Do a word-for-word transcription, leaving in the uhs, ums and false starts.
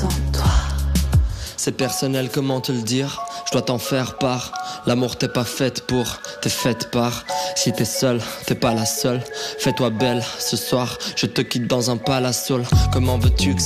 sans toi. C'est personnel, comment te le dire? Je dois t'en faire part. L'amour t'es pas faite pour, t'es faite par. Si t'es seule, t'es pas la seule. Fais-toi belle, ce soir, je te quitte dans un palace. Comment veux-tu que